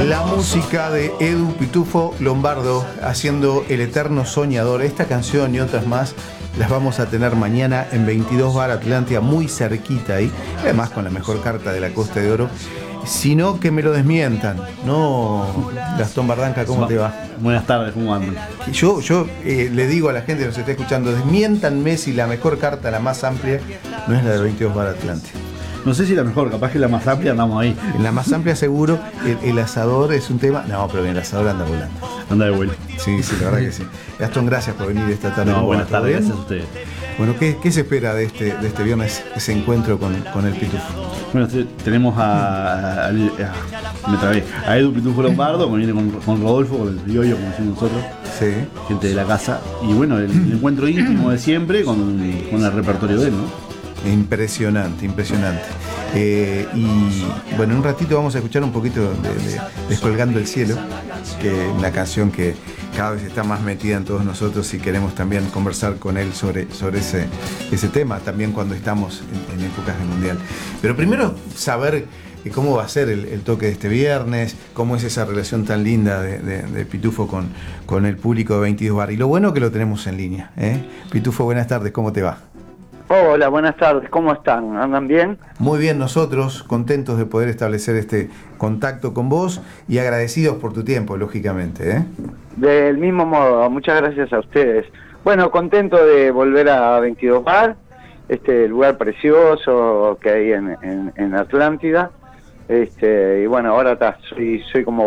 La música de Edu Pitufo Lombardo haciendo El Eterno Soñador. Esta canción y otras más las vamos a tener mañana en 22 Bar Atlántida, muy cerquita ahí, además con la mejor carta de la Costa de Oro. Sino que me lo desmientan, ¿no? Gastón Bardanca, ¿cómo te va? Buenas tardes, ¿cómo andan? Yo le digo a la gente que nos está escuchando, desmiéntanme si la mejor carta, la más amplia, no es la de 22 Bar Atlántida. No sé si la mejor, capaz que la más amplia, andamos ahí. En la más amplia seguro, el asador es un tema. No, pero bien, el asador anda volando. Anda de vuelo. Sí, la verdad que sí. Gastón, gracias por venir esta tarde. No, buenas tardes, gracias a ustedes. Bueno, ¿qué se espera de este viernes, ese encuentro con el Pitufo? Bueno, tenemos a Edu Pitufo Lombardo, que viene con Rodolfo, con el Yoyo, como decimos nosotros. Sí. Gente de la casa. Y bueno, el encuentro íntimo de siempre con el repertorio de él, ¿no? Impresionante. Y bueno, en un ratito vamos a escuchar un poquito de Descolgando el Cielo, que es una canción que cada vez está más metida en todos nosotros y queremos también conversar con él sobre ese tema, también cuando estamos en épocas de mundial. Pero primero saber cómo va a ser el toque de este viernes, cómo es esa relación tan linda de Pitufo con el público de 22 Bar. Y lo bueno que lo tenemos en línea, ¿eh? Pitufo, buenas tardes, ¿cómo te va? Hola, buenas tardes, ¿cómo están? ¿Andan bien? Muy bien, nosotros contentos de poder establecer este contacto con vos y agradecidos por tu tiempo, lógicamente, ¿eh? Del mismo modo, muchas gracias a ustedes. Bueno, contento de volver a 22 Bar, este lugar precioso que hay en Atlántida. Y bueno, ahora soy como